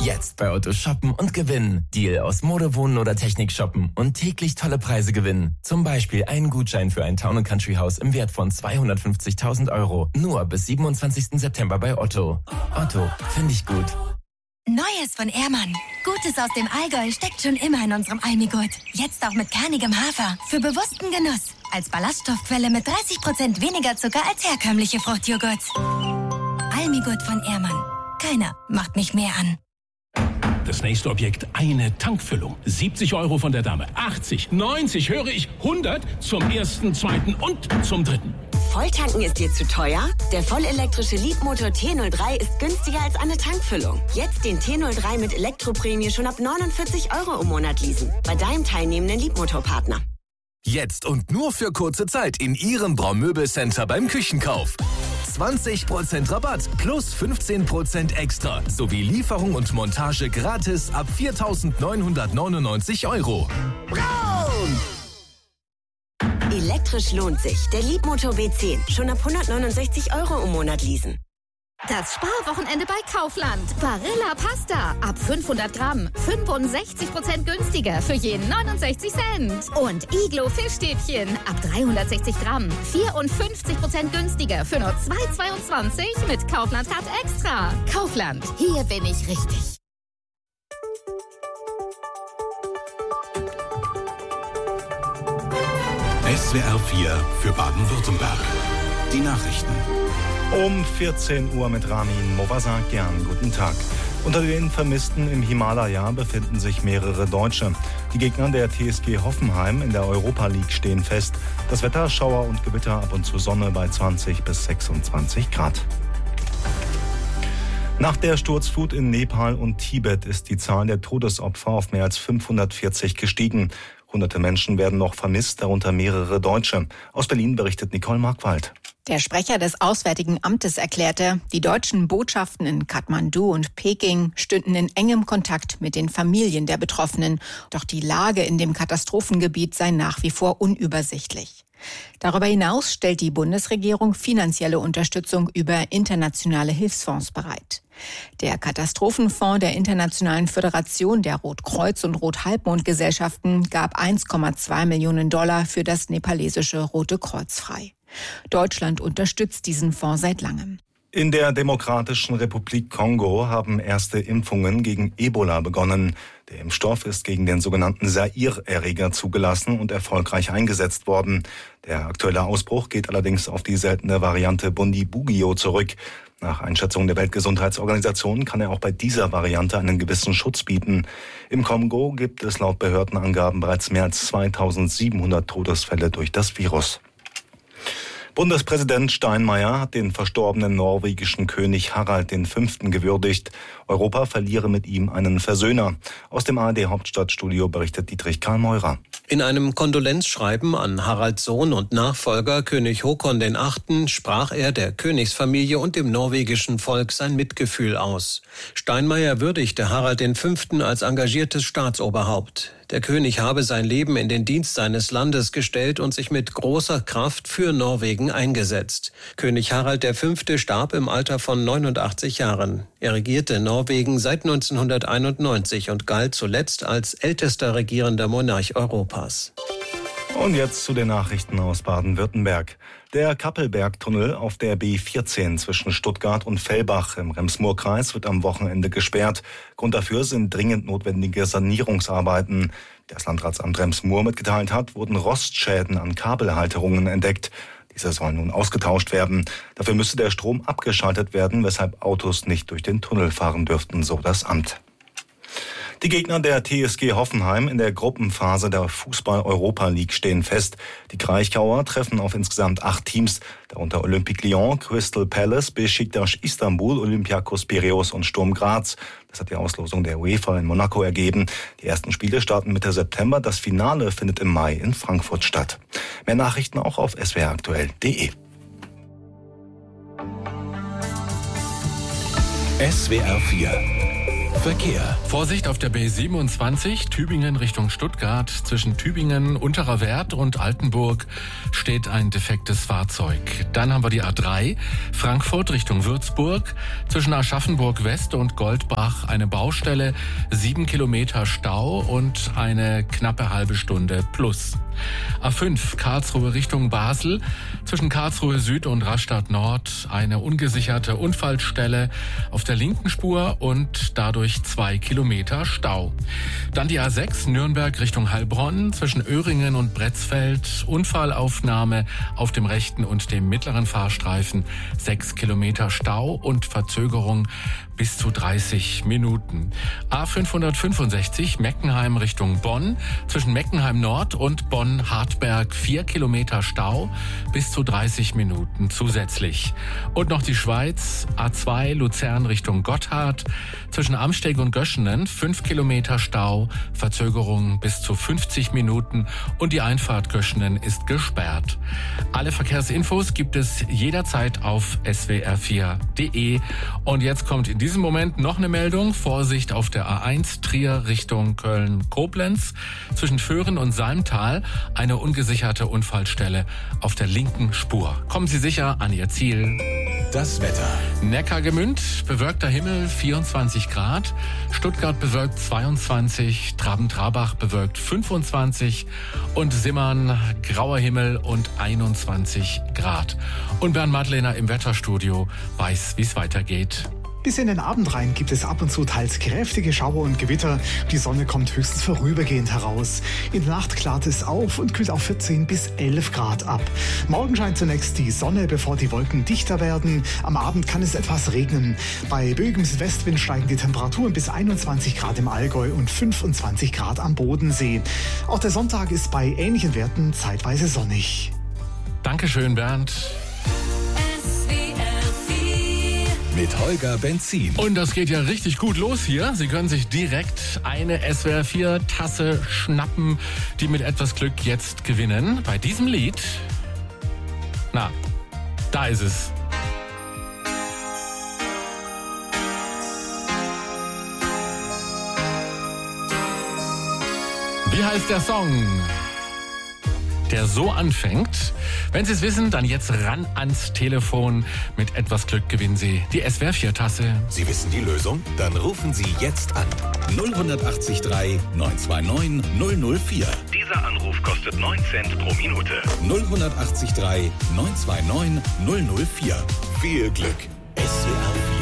Jetzt bei Otto shoppen und gewinnen. Deal aus Mode, Wohnen oder Technik shoppen und täglich tolle Preise gewinnen. Zum Beispiel einen Gutschein für ein Town & Country Haus im Wert von 250.000 €. Nur bis 27. September bei Otto. Otto, finde ich gut. Neues von Ehrmann. Gutes aus dem Allgäu steckt schon immer in unserem Almigurt. Jetzt auch mit kernigem Hafer. Für bewussten Genuss. Als Ballaststoffquelle mit 30% weniger Zucker als herkömmliche Fruchtjoghurt. Almigurt von Ehrmann. Keiner macht mich mehr an. Das nächste Objekt, eine Tankfüllung. 70 € von der Dame. 80, 90, höre ich, 100 zum ersten, zweiten und zum dritten. Volltanken ist dir zu teuer? Der vollelektrische Leapmotor T03 ist günstiger als eine Tankfüllung. Jetzt den T03 mit Elektroprämie schon ab 49 € im Monat leasen. Bei deinem teilnehmenden Leapmotor-Partner. Jetzt und nur für kurze Zeit in Ihrem Braun-Möbel-Center beim Küchenkauf. 20% Rabatt plus 15% extra sowie Lieferung und Montage gratis ab 4.999 €. Braun! Elektrisch lohnt sich. Der Leapmotor B10. Schon ab 169 € im Monat leasen. Das Sparwochenende bei Kaufland. Barilla Pasta. Ab 500 Gramm. 65% günstiger für jeden 69 Cent. Und Iglo Fischstäbchen. Ab 360 Gramm. 54% günstiger für nur 2,22 mit Kaufland Card Extra. Kaufland. Hier bin ich richtig. SWR 4 für Baden-Württemberg. Die Nachrichten. Um 14 Uhr mit Ramin Movasakian. Guten Tag. Unter den Vermissten im Himalaya befinden sich mehrere Deutsche. Die Gegner der TSG Hoffenheim in der Europa League stehen fest. Das Wetter, Schauer und Gewitter, ab und zu Sonne bei 20 bis 26 Grad. Nach der Sturzflut in Nepal und Tibet ist die Zahl der Todesopfer auf mehr als 540 gestiegen. Hunderte Menschen werden noch vermisst, darunter mehrere Deutsche. Aus Berlin berichtet Nicole Markwald. Der Sprecher des Auswärtigen Amtes erklärte, die deutschen Botschaften in Kathmandu und Peking stünden in engem Kontakt mit den Familien der Betroffenen. Doch die Lage in dem Katastrophengebiet sei nach wie vor unübersichtlich. Darüber hinaus stellt die Bundesregierung finanzielle Unterstützung über internationale Hilfsfonds bereit. Der Katastrophenfonds der Internationalen Föderation der Rotkreuz- und Rothalbmond-Gesellschaften gab 1,2 Millionen $ für das nepalesische Rote Kreuz frei. Deutschland unterstützt diesen Fonds seit langem. In der Demokratischen Republik Kongo haben erste Impfungen gegen Ebola begonnen. Der Impfstoff ist gegen den sogenannten Zaire-Erreger zugelassen und erfolgreich eingesetzt worden. Der aktuelle Ausbruch geht allerdings auf die seltene Variante Bundibugyo zurück. Nach Einschätzung der Weltgesundheitsorganisation kann er auch bei dieser Variante einen gewissen Schutz bieten. Im Kongo gibt es laut Behördenangaben bereits mehr als 2700 Todesfälle durch das Virus. Bundespräsident Steinmeier hat den verstorbenen norwegischen König Harald V. gewürdigt. Europa verliere mit ihm einen Versöhner. Aus dem ARD-Hauptstadtstudio berichtet Dietrich Karl Meurer. In einem Kondolenzschreiben an Haralds Sohn und Nachfolger König Håkon VIII. Sprach er der Königsfamilie und dem norwegischen Volk sein Mitgefühl aus. Steinmeier würdigte Harald V. als engagiertes Staatsoberhaupt. Der König habe sein Leben in den Dienst seines Landes gestellt und sich mit großer Kraft für Norwegen eingesetzt. König Harald V. starb im Alter von 89 Jahren. Er regierte Norwegen seit 1991 und galt zuletzt als ältester regierender Monarch Europas. Und jetzt zu den Nachrichten aus Baden-Württemberg. Der Kappelbergtunnel auf der B14 zwischen Stuttgart und Fellbach im Rems-Murr-Kreis wird am Wochenende gesperrt. Grund dafür sind dringend notwendige Sanierungsarbeiten. Wie das Landratsamt Rems-Murr mitgeteilt hat, wurden Rostschäden an Kabelhalterungen entdeckt. Diese sollen nun ausgetauscht werden. Dafür müsste der Strom abgeschaltet werden, weshalb Autos nicht durch den Tunnel fahren dürften, so das Amt. Die Gegner der TSG Hoffenheim in der Gruppenphase der Fußball-Europa League stehen fest. Die Kraichgauer treffen auf insgesamt 8 Teams, darunter Olympique Lyon, Crystal Palace, Beşiktaş Istanbul, Olympiakos Piräus und Sturm Graz. Das hat die Auslosung der UEFA in Monaco ergeben. Die ersten Spiele starten Mitte September. Das Finale findet im Mai in Frankfurt statt. Mehr Nachrichten auch auf swraktuell.de. SWR 4 Verkehr. Vorsicht auf der B27, Tübingen Richtung Stuttgart. Zwischen Tübingen, Unterer Wert und Altenburg steht ein defektes Fahrzeug. Dann haben wir die A3, Frankfurt Richtung Würzburg. Zwischen Aschaffenburg West und Goldbach eine Baustelle, 7 Kilometer Stau und eine knappe halbe Stunde plus. A5, Karlsruhe Richtung Basel. Zwischen Karlsruhe Süd und Rastatt Nord eine ungesicherte Unfallstelle auf der linken Spur und dadurch 2 Kilometer Stau. Dann die A6, Nürnberg Richtung Heilbronn. Zwischen Öhringen und Bretzfeld Unfallaufnahme auf dem rechten und dem mittleren Fahrstreifen. 6 Kilometer Stau und Verzögerung bis zu 30 Minuten. A565 Meckenheim Richtung Bonn. Zwischen Meckenheim Nord und Bonn-Hartberg 4 Kilometer Stau bis zu 30 Minuten zusätzlich. Und noch die Schweiz, A2 Luzern Richtung Gotthard. Zwischen Amsteg und Göschenen 5 Kilometer Stau, Verzögerung bis zu 50 Minuten und die Einfahrt Göschenen ist gesperrt. Alle Verkehrsinfos gibt es jederzeit auf swr4.de. Und jetzt kommt in diesem Moment noch eine Meldung. Vorsicht auf der A1 Trier Richtung Köln-Koblenz. Zwischen Föhren und Salmtal eine ungesicherte Unfallstelle auf der linken Spur. Kommen Sie sicher an Ihr Ziel. Das Wetter. Neckargemünd, bewölkter Himmel 24 Grad. Stuttgart bewölkt 22. Traben-Trabach bewölkt 25. Und Simmern grauer Himmel und 21 Grad. Und Bernd Madlener im Wetterstudio weiß, wie es weitergeht. Bis in den Abend rein gibt es ab und zu teils kräftige Schauer und Gewitter. Die Sonne kommt höchstens vorübergehend heraus. In der Nacht klart es auf und kühlt auf 14 bis 11 Grad ab. Morgen scheint zunächst die Sonne, bevor die Wolken dichter werden. Am Abend kann es etwas regnen. Bei böigem Südwestwind steigen die Temperaturen bis 21 Grad im Allgäu und 25 Grad am Bodensee. Auch der Sonntag ist bei ähnlichen Werten zeitweise sonnig. Dankeschön, Bernd. Mit Holger Benzin. Und das geht ja richtig gut los hier. Sie können sich direkt eine SWR4-Tasse schnappen, die mit etwas Glück jetzt gewinnen. Bei diesem Lied, na, da ist es. Wie heißt der Song, der so anfängt? Wenn Sie es wissen, dann jetzt ran ans Telefon. Mit etwas Glück gewinnen Sie die SWR4-Tasse. Sie wissen die Lösung? Dann rufen Sie jetzt an. 0183 929 004. Dieser Anruf kostet 9 Cent pro Minute. 0183 929 004. Viel Glück. SWR4.